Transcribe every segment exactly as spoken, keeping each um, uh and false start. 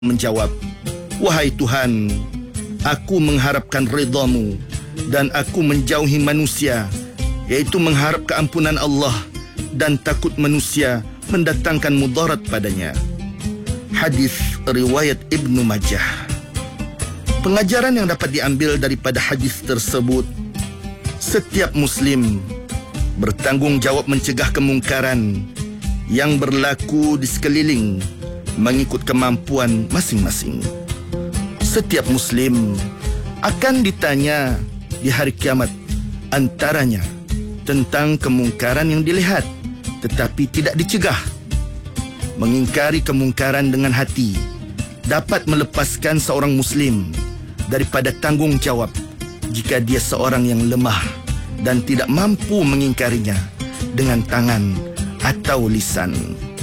menjawab, "Wahai Tuhan, aku mengharapkan ridha-Mu dan aku menjauhi manusia, iaitu mengharap keampunan Allah dan takut manusia mendatangkan mudarat padanya." Hadis riwayat Ibnu Majah. Pengajaran yang dapat diambil daripada hadis tersebut, setiap Muslim bertanggungjawab mencegah kemungkaran yang berlaku di sekeliling mengikut kemampuan masing-masing. Setiap Muslim akan ditanya di hari kiamat antaranya tentang kemungkaran yang dilihat tetapi tidak dicegah. Mengingkari kemungkaran dengan hati dapat melepaskan seorang Muslim daripada tanggungjawab jika dia seorang yang lemah dan tidak mampu mengingkarinya dengan tangan atau lisan.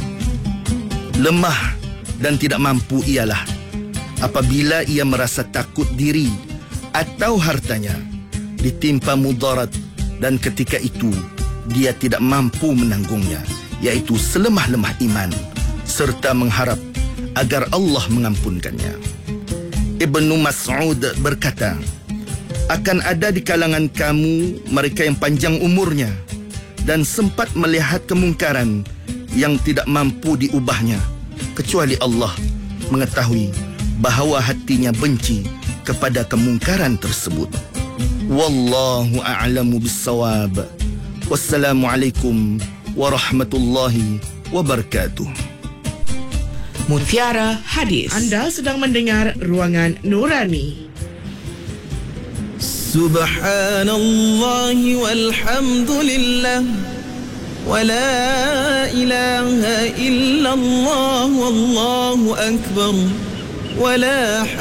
Lemah dan tidak mampu ialah apabila ia merasa takut diri atau hartanya ditimpa mudarat dan ketika itu dia tidak mampu menanggungnya, iaitu selemah-lemah iman, serta mengharap agar Allah mengampunkannya. Ibnu Mas'ud berkata, "Akan ada di kalangan kamu mereka yang panjang umurnya dan sempat melihat kemungkaran yang tidak mampu diubahnya, kecuali Allah mengetahui bahawa hatinya benci kepada kemungkaran tersebut." Wallahu a'lamu bis-shawab. Wassalamualaikum warahmatullahi wabarakatuh. Mutiara Hadis. Anda sedang mendengar Ruangan Nurani. Subhanallah walhamdulillah wa la ilaha illallah wallahu akbar wa la